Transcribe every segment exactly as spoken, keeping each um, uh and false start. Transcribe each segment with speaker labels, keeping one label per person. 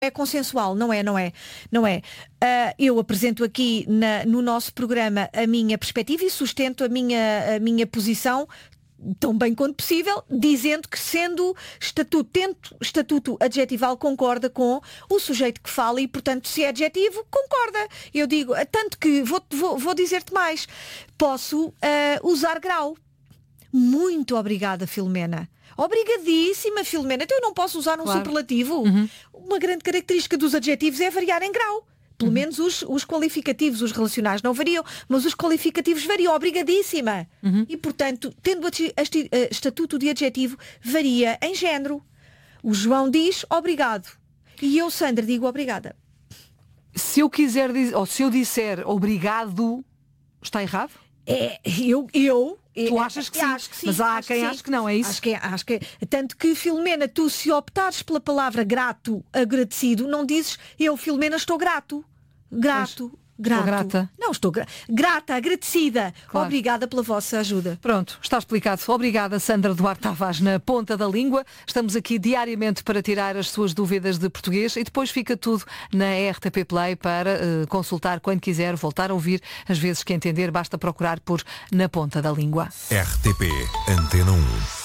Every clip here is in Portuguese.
Speaker 1: é consensual, não é, não é, não é. Uh, eu apresento aqui na, no nosso programa a minha perspectiva e sustento a minha, a minha posição tão bem quanto possível, dizendo que sendo estatuto, tendo estatuto adjetival, concorda com o sujeito que fala e, portanto, se é adjetivo, concorda. Eu digo, tanto que, vou, vou, vou dizer-te mais, posso uh, usar grau. Muito obrigada, Filomena. Obrigadíssima, Filomena. Então eu não posso usar um
Speaker 2: claro.
Speaker 1: superlativo.
Speaker 2: Uhum.
Speaker 1: Uma grande característica dos adjetivos é variar em grau. Pelo uhum. menos os, os qualificativos, os relacionais não variam, mas os qualificativos variam. Obrigadíssima. Uhum. E, portanto, tendo este estatuto de adjetivo, varia em género. O João diz obrigado. E eu, Sandra, digo obrigada.
Speaker 2: Se eu quiser dizer, ou se eu disser obrigado, está errado?
Speaker 1: É, eu... eu
Speaker 2: Tu achas que sim,
Speaker 1: acho que sim,
Speaker 2: mas há
Speaker 1: acho
Speaker 2: quem
Speaker 1: que
Speaker 2: ache que não, é isso?
Speaker 1: Acho que é, acho que é. Tanto que, Filomena, tu se optares pela palavra grato, agradecido, não dizes eu, Filomena, estou grato. Grato.
Speaker 2: Pois.
Speaker 1: Grato.
Speaker 2: Estou grata.
Speaker 1: Não, estou gra- grata, agradecida.
Speaker 2: Claro.
Speaker 1: Obrigada pela vossa ajuda.
Speaker 2: Pronto, está explicado. Obrigada, Sandra Duarte Tavares, na ponta da língua. Estamos aqui diariamente para tirar as suas dúvidas de português e depois fica tudo na R T P Play para uh, consultar quando quiser, voltar a ouvir. Às vezes que entender, basta procurar por Na Ponta da Língua.
Speaker 3: R T P Antena um.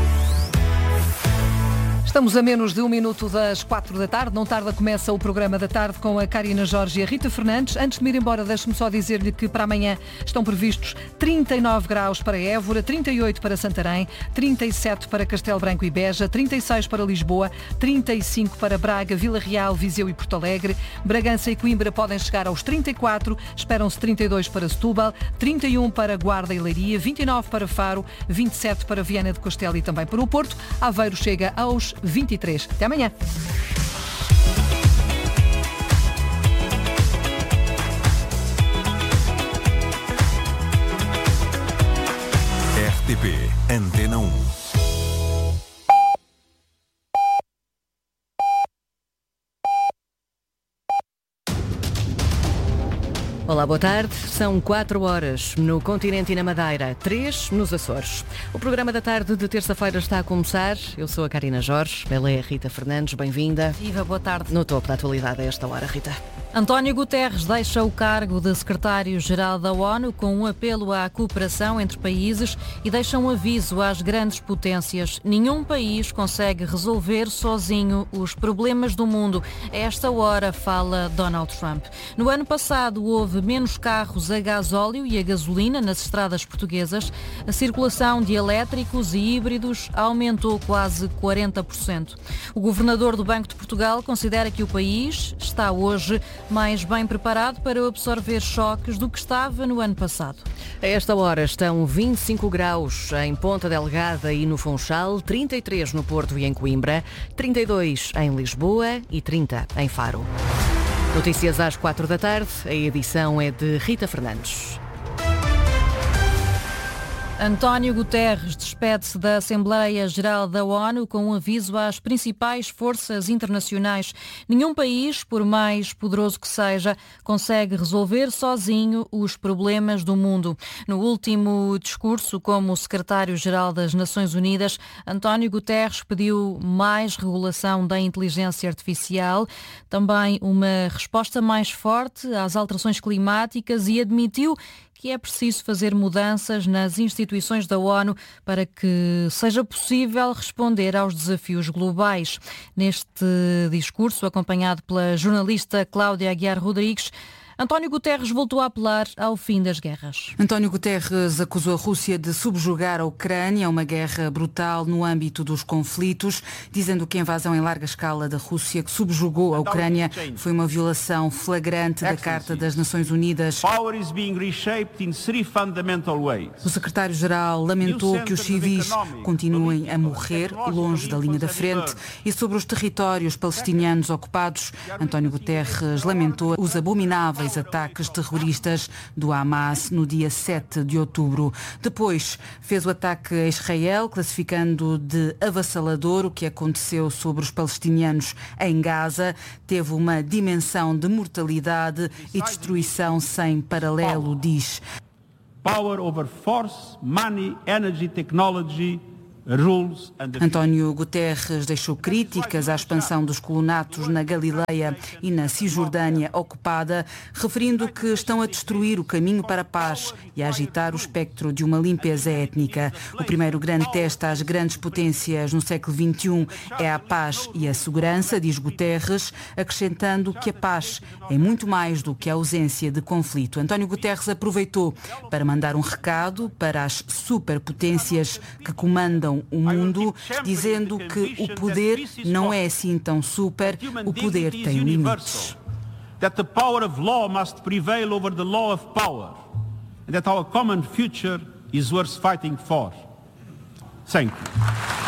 Speaker 2: Estamos a menos de um minuto das quatro da tarde. Não tarda, começa o programa da tarde com a Karina Jorge e a Rita Fernandes. Antes de me ir embora, deixe-me só dizer-lhe que para amanhã estão previstos trinta e nove graus para Évora, trinta e oito para Santarém, trinta e sete para Castelo Branco e Beja, trinta e seis para Lisboa, trinta e cinco para Braga, Vila Real, Viseu e Porto Alegre. Bragança e Coimbra podem chegar aos trinta e quatro, esperam-se trinta e dois para Setúbal, trinta e um para Guarda e Leiria, vinte e nove para Faro, vinte e sete para Viana do Castelo e também para o Porto. Aveiro chega aos vinte e três. Até amanhã.
Speaker 3: R T P Antena um.
Speaker 4: Olá, boa tarde. São quatro horas no continente e na Madeira, três nos Açores. O programa da tarde de terça-feira está a começar. Eu sou a Karina Jorge, ela é a Rita Fernandes, bem-vinda.
Speaker 5: Viva, boa tarde.
Speaker 4: No topo da atualidade a esta hora, Rita.
Speaker 5: António Guterres deixa o cargo de secretário-geral da ONU com um apelo à cooperação entre países e deixa um aviso às grandes potências. Nenhum país consegue resolver sozinho os problemas do mundo. A esta hora fala Donald Trump. No ano passado houve menos carros a gasóleo e a gasolina nas estradas portuguesas. A circulação de elétricos e híbridos aumentou quase quarenta por cento. O governador do Banco de Portugal considera que o país está hoje mais bem preparado para absorver choques do que estava no ano passado.
Speaker 4: A esta hora estão vinte e cinco graus em Ponta Delgada e no Funchal, trinta e três no Porto e em Coimbra, trinta e dois em Lisboa e trinta em Faro. Notícias às quatro da tarde, a edição é de Rita Fernandes.
Speaker 5: António Guterres despede-se da Assembleia Geral da ONU com um aviso às principais forças internacionais. Nenhum país, por mais poderoso que seja, consegue resolver sozinho os problemas do mundo. No último discurso como secretário-geral das Nações Unidas, António Guterres pediu mais regulação da inteligência artificial, também uma resposta mais forte às alterações climáticas e admitiu que é preciso fazer mudanças nas instituições da ONU para que seja possível responder aos desafios globais. Neste discurso, acompanhado pela jornalista Cláudia Aguiar Rodrigues, António Guterres voltou a apelar ao fim das guerras.
Speaker 6: António Guterres acusou a Rússia de subjugar a Ucrânia, uma guerra brutal no âmbito dos conflitos, dizendo que a invasão em larga escala da Rússia que subjugou a Ucrânia foi uma violação flagrante da Carta das Nações Unidas. O secretário-geral lamentou que os civis continuem a morrer longe da linha da frente e sobre os territórios palestinianos ocupados. António Guterres lamentou os abomináveis ataques terroristas do Hamas no dia sete de outubro. Depois fez o ataque a Israel, classificando de avassalador o que aconteceu sobre os palestinianos em Gaza. Teve uma dimensão de mortalidade e destruição sem paralelo, diz.
Speaker 7: Power over force, money, energy, technology,
Speaker 6: António Guterres deixou críticas à expansão dos colonatos na Galileia e na Cisjordânia ocupada, referindo que estão a destruir o caminho para a paz e a agitar o espectro de uma limpeza étnica. O primeiro grande teste às grandes potências no século vinte e um é a paz e a segurança, diz Guterres, acrescentando que a paz é muito mais do que a ausência de conflito. António Guterres aproveitou para mandar um recado para as superpotências que comandam o mundo, dizendo que o poder não é assim tão super, o poder tem limites.
Speaker 7: That the power of law must prevail over the law of power, and that our common future is worth fighting for. Thank you.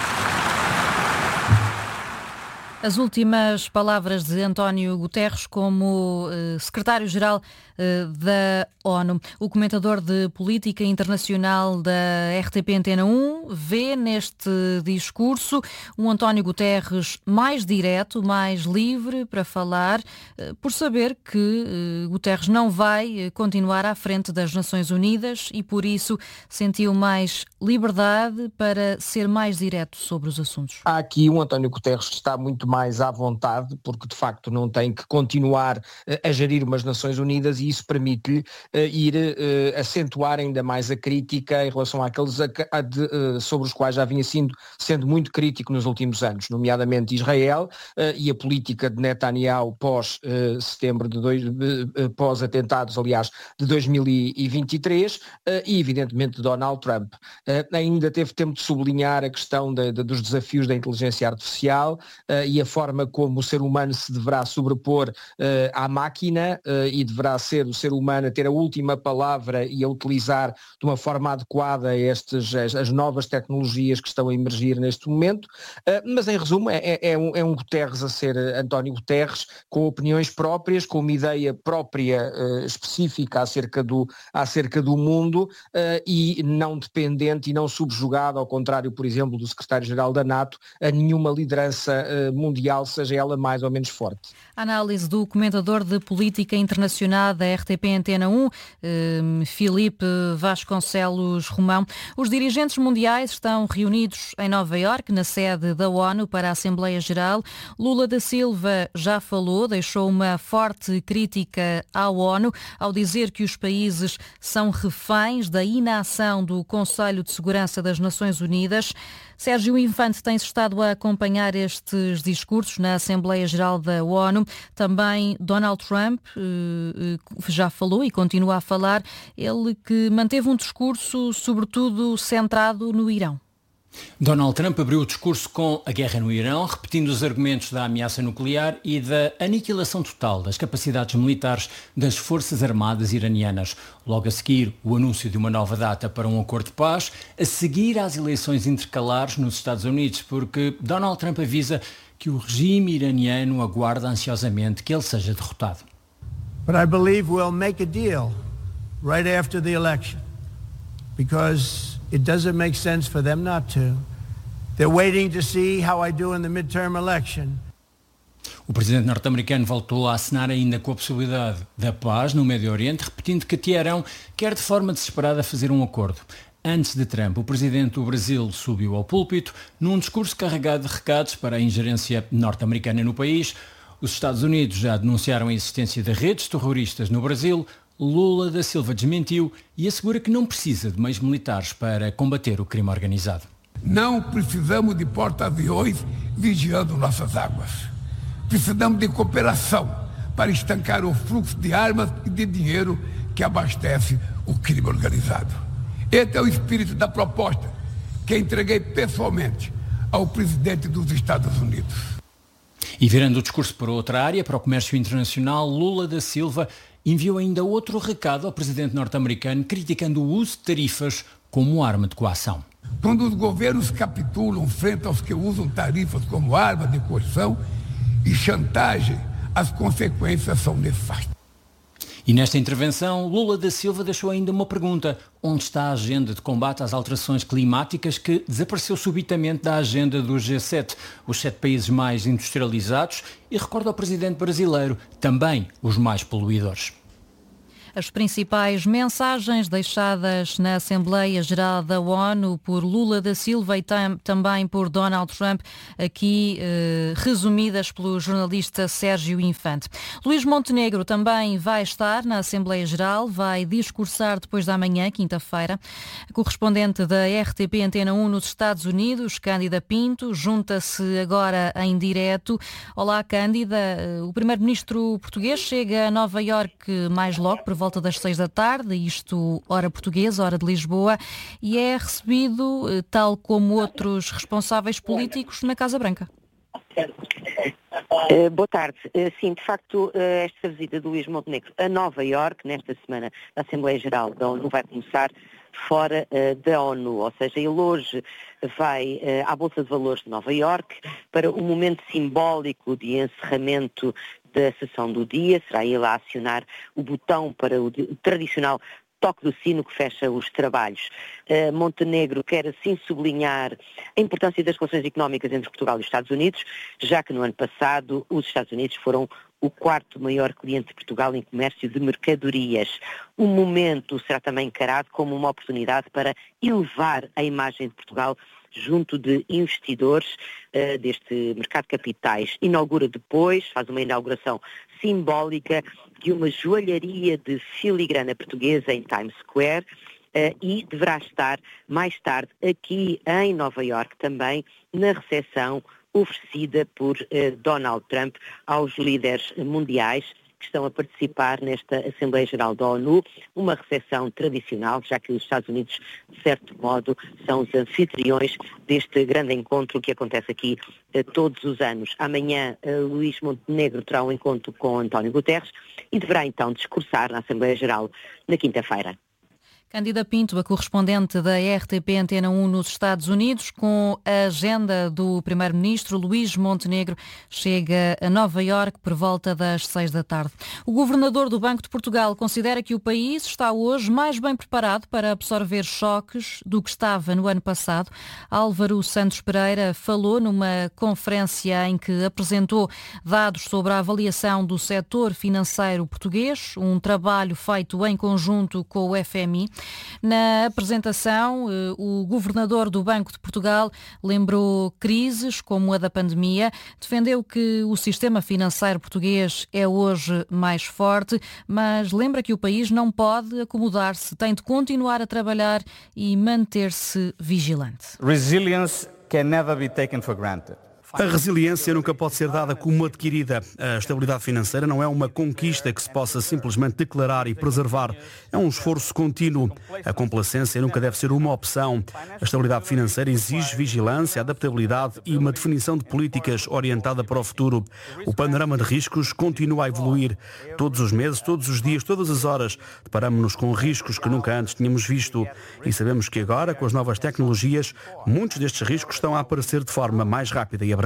Speaker 5: As últimas palavras de António Guterres como uh, secretário-geral uh, da ONU. O comentador de política internacional da R T P Antena um vê neste discurso um António Guterres mais direto, mais livre para falar, uh, por saber que uh, Guterres não vai uh, continuar à frente das Nações Unidas e por isso sentiu mais liberdade para ser mais direto sobre os assuntos.
Speaker 8: Há aqui um António Guterres que está muito mais à vontade, porque de facto não tem que continuar uh, a gerir umas Nações Unidas e isso permite-lhe uh, ir uh, acentuar ainda mais a crítica em relação àqueles a, a de, uh, sobre os quais já vinha sendo, sendo muito crítico nos últimos anos, nomeadamente Israel uh, e a política de Netanyahu pós uh, setembro de dois, uh, pós atentados, aliás, de dois mil e vinte e três uh, e evidentemente Donald Trump. Uh, ainda teve tempo de sublinhar a questão de, de, dos desafios da inteligência artificial uh, e a forma como o ser humano se deverá sobrepor uh, à máquina uh, e deverá ser o ser humano a ter a última palavra e a utilizar de uma forma adequada estes, as, as novas tecnologias que estão a emergir neste momento, uh, mas em resumo é, é, um, é um Guterres a ser António Guterres com opiniões próprias, com uma ideia própria uh, específica acerca do, acerca do mundo uh, e não dependente e não subjugado, ao contrário, por exemplo, do secretário-geral da NATO, a nenhuma liderança uh, mundial, seja ela mais ou menos forte.
Speaker 5: A análise do comentador de política internacional da R T P Antena um, eh, Filipe Vasconcelos Romão. Os dirigentes mundiais estão reunidos em Nova Iorque, na sede da ONU, para a Assembleia Geral. Lula da Silva já falou, deixou uma forte crítica à ONU, ao dizer que os países são reféns da inação do Conselho de Segurança das Nações Unidas. Sérgio Infante tem estado a acompanhar estes discursos na Assembleia Geral da ONU. Também Donald Trump eh, já falou e continua a falar. Ele que manteve um discurso sobretudo centrado no Irão.
Speaker 9: Donald Trump abriu o discurso com a guerra no Irão, repetindo os argumentos da ameaça nuclear e da aniquilação total das capacidades militares das Forças Armadas iranianas. Logo a seguir, o anúncio de uma nova data para um acordo de paz, a seguir às eleições intercalares nos Estados Unidos, porque Donald Trump avisa que o regime iraniano aguarda ansiosamente que ele seja derrotado.
Speaker 10: But I believe we'll make a deal right after the election, because it doesn't make sense for them not to. They're waiting to see how I do in the midterm election.
Speaker 9: O presidente norte-americano voltou a acenar ainda com a possibilidade da paz no Médio Oriente, repetindo que Teherão quer de forma desesperada fazer um acordo. Antes de Trump, o presidente do Brasil subiu ao púlpito num discurso carregado de recados para a ingerência norte-americana no país. Os Estados Unidos já denunciaram a existência de redes terroristas no Brasil. Lula da Silva desmentiu e assegura que não precisa de meios militares para combater o crime organizado.
Speaker 11: Não precisamos de porta-aviões vigiando nossas águas. Precisamos de cooperação para estancar o fluxo de armas e de dinheiro que abastece o crime organizado. Esse é o espírito da proposta que entreguei pessoalmente ao presidente dos Estados Unidos.
Speaker 9: E virando o discurso para outra área, para o comércio internacional, Lula da Silva enviou ainda outro recado ao presidente norte-americano, criticando o uso de tarifas como arma de coação.
Speaker 11: Quando os governos capitulam frente aos que usam tarifas como arma de coerção e chantagem, as consequências são nefastas.
Speaker 9: E nesta intervenção, Lula da Silva deixou ainda uma pergunta. Onde está a agenda de combate às alterações climáticas que desapareceu subitamente da agenda do G sete, os sete países mais industrializados, e recorda ao presidente brasileiro, também os mais poluidores.
Speaker 5: As principais mensagens deixadas na Assembleia Geral da ONU por Lula da Silva e tam, também por Donald Trump, aqui eh, resumidas pelo jornalista Sérgio Infante. Luís Montenegro também vai estar na Assembleia Geral, vai discursar depois da manhã, quinta-feira. A correspondente da R T P Antena um nos Estados Unidos, Cândida Pinto, junta-se agora em direto. Olá, Cândida. O primeiro-ministro português chega a Nova Iorque mais logo, por volta das seis da tarde, isto hora portuguesa, hora de Lisboa, e é recebido, tal como outros responsáveis políticos, na Casa Branca.
Speaker 12: Uh, boa tarde. Uh, sim, de facto, uh, esta visita do Luís Montenegro a Nova Iorque, nesta semana, a Assembleia Geral da ONU vai começar fora uh, da ONU, ou seja, ele hoje vai uh, à Bolsa de Valores de Nova Iorque para um momento simbólico de encerramento da sessão do dia. Será ele a acionar o botão para o, o tradicional toque do sino que fecha os trabalhos. Uh, Montenegro quer assim sublinhar a importância das relações económicas entre Portugal e os Estados Unidos, já que no ano passado os Estados Unidos foram o quarto maior cliente de Portugal em comércio de mercadorias. O momento será também encarado como uma oportunidade para elevar a imagem de Portugal junto de investidores uh, deste mercado de capitais. Inaugura depois, faz uma inauguração simbólica de uma joalharia de filigrana portuguesa em Times Square uh, e deverá estar mais tarde aqui em Nova Iorque também na recepção oferecida por uh, Donald Trump aos líderes mundiais que estão a participar nesta Assembleia Geral da ONU, uma recepção tradicional, já que os Estados Unidos, de certo modo, são os anfitriões deste grande encontro que acontece aqui uh, todos os anos. Amanhã, uh, Luís Montenegro terá um encontro com António Guterres e deverá então discursar na Assembleia Geral na quinta-feira.
Speaker 5: Cândida Pinto, a correspondente da R T P Antena um nos Estados Unidos, com a agenda do primeiro-ministro. Luís Montenegro chega a Nova Iorque por volta das seis da tarde. O governador do Banco de Portugal considera que o país está hoje mais bem preparado para absorver choques do que estava no ano passado. Álvaro Santos Pereira falou numa conferência em que apresentou dados sobre a avaliação do setor financeiro português, um trabalho feito em conjunto com o F M I. Na apresentação, o governador do Banco de Portugal lembrou crises como a da pandemia, defendeu que o sistema financeiro português é hoje mais forte, mas lembra que o país não pode acomodar-se, tem de continuar a trabalhar e manter-se vigilante.
Speaker 13: Resilience can never be taken for granted.
Speaker 14: A resiliência nunca pode ser dada como adquirida. A estabilidade financeira não é uma conquista que se possa simplesmente declarar e preservar. É um esforço contínuo. A complacência nunca deve ser uma opção. A estabilidade financeira exige vigilância, adaptabilidade e uma definição de políticas orientada para o futuro. O panorama de riscos continua a evoluir. Todos os meses, todos os dias, todas as horas, deparamos-nos com riscos que nunca antes tínhamos visto. E sabemos que agora, com as novas tecnologias, muitos destes riscos estão a aparecer de forma mais rápida e abrangente.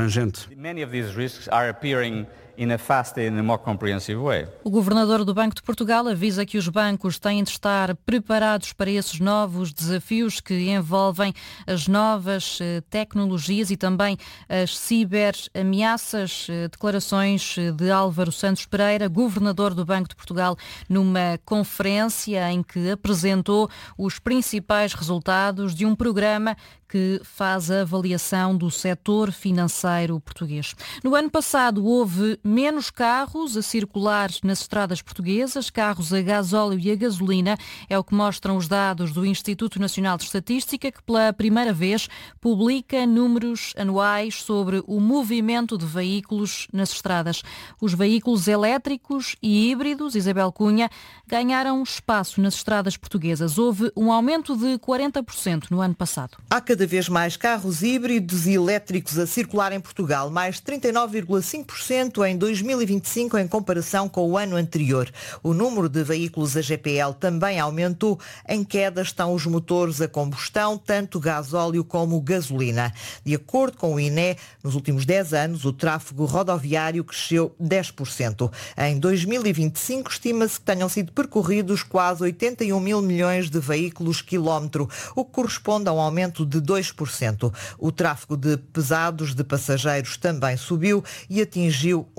Speaker 5: O governador do Banco de Portugal avisa que os bancos têm de estar preparados para esses novos desafios que envolvem as novas tecnologias e também as ciberameaças. Declarações de Álvaro Santos Pereira, governador do Banco de Portugal, numa conferência em que apresentou os principais resultados de um programa que faz a avaliação do setor financeiro português. No ano passado houve menos carros a circular nas estradas portuguesas, carros a gasóleo e a gasolina, é o que mostram os dados do Instituto Nacional de Estatística, que pela primeira vez publica números anuais sobre o movimento de veículos nas estradas. Os veículos elétricos e híbridos, Isabel Cunha, ganharam espaço nas estradas portuguesas. Houve um aumento de quarenta por cento no ano passado.
Speaker 15: Há cada vez mais carros híbridos e elétricos a circular em Portugal, mais trinta e nove vírgula cinco por cento em dois mil e vinte e cinco em comparação com o ano anterior. O número de veículos a G P L também aumentou. Em queda estão os motores a combustão, tanto gasóleo como gasolina. De acordo com o I N E, nos últimos dez anos o tráfego rodoviário cresceu dez por cento. Em dois mil e vinte e cinco estima-se que tenham sido percorridos quase oitenta e um mil milhões de veículos quilómetro, o que corresponde a um aumento de dois por cento. O tráfego de pesados de passageiros também subiu e atingiu um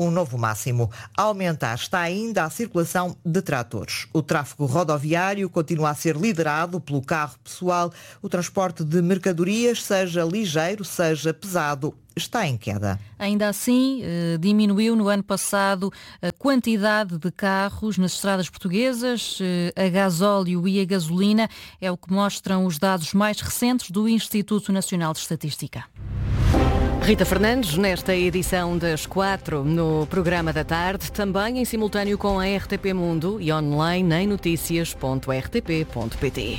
Speaker 15: um novo máximo. A aumentar está ainda a circulação de tratores. O tráfego rodoviário continua a ser liderado pelo carro pessoal. O transporte de mercadorias, seja ligeiro, seja pesado, está em queda.
Speaker 5: Ainda assim, eh, diminuiu no ano passado a quantidade de carros nas estradas portuguesas, eh, a gasóleo e a gasolina, é o que mostram os dados mais recentes do Instituto Nacional de Estatística.
Speaker 4: Rita Fernandes, nesta edição das quatro no programa da tarde, também em simultâneo com a R T P Mundo e online em notícias ponto r t p ponto p t.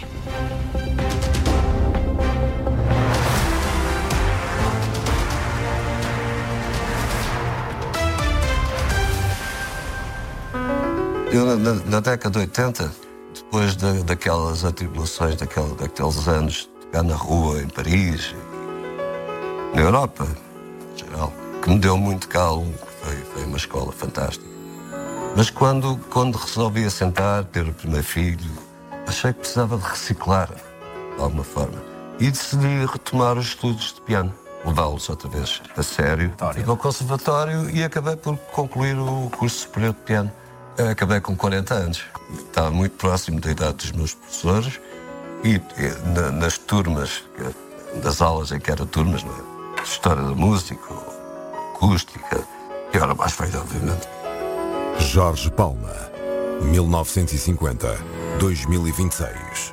Speaker 16: Eu, na, na década de oitenta, depois da, daquelas atribulações, daquela, daqueles anos de ficar na rua, em Paris, na Europa, em geral, que me deu muito calmo, foi, foi uma escola fantástica. Mas quando, quando resolvi assentar, ter o primeiro filho, achei que precisava de reciclar, de alguma forma. E decidi retomar os estudos de piano, levá-los outra vez a sério. Fui ao conservatório e acabei por concluir o curso superior de piano. Eu acabei com quarenta anos. Estava muito próximo da idade dos meus professores e, e na, nas turmas, das aulas em que eram turmas, não é? História da música, acústica, e era mais feita, obviamente.
Speaker 3: Jorge Palma, mil novecentos e cinquenta a dois mil e vinte e seis.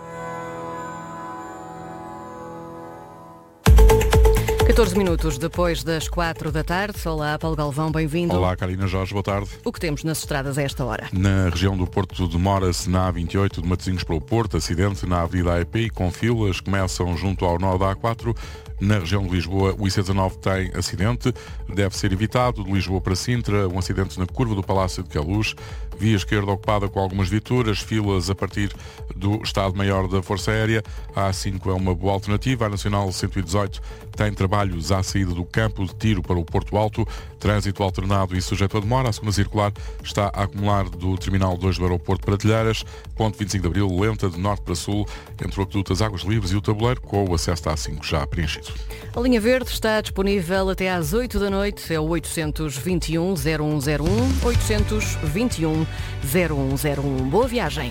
Speaker 4: catorze minutos depois das quatro da tarde. Olá, Paulo Galvão, bem-vindo.
Speaker 17: Olá, Carina Jorge, boa tarde.
Speaker 4: O que temos nas estradas a esta hora?
Speaker 17: Na região do Porto demora-se na A vinte e oito de Matosinhos para o Porto, acidente na Avenida A E P com filas, começam junto ao nó da A quatro. Na região de Lisboa, o I C dezanove tem acidente, deve ser evitado. De Lisboa para Sintra, um acidente na curva do Palácio de Queluz, via esquerda ocupada com algumas viaturas, filas a partir do Estado-Maior da Força Aérea. A A cinco é uma boa alternativa. A Nacional cento e dezoito tem trabalhos à saída do campo de tiro para o Porto Alto, trânsito alternado e sujeito a demora. A segunda circular está a acumular do Terminal dois do Aeroporto para Telheiras, ponto vinte e cinco de Abril, lenta de norte para sul, entre o Aqueduto das Águas Livres e o Tabuleiro, com o acesso da A cinco já preenchido.
Speaker 4: A linha verde está disponível até às oito da noite, é o oitocentos e vinte e um, zero um zero um, oitocentos e vinte e um, zero um zero um. Boa viagem.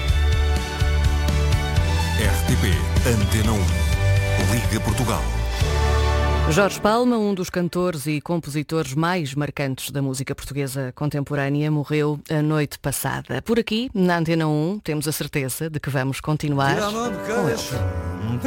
Speaker 3: R T P Antena um. Liga Portugal.
Speaker 4: Jorge Palma, um dos cantores e compositores mais marcantes da música portuguesa contemporânea, morreu a noite passada. Por aqui, na Antena um, temos a certeza de que vamos continuar com ele.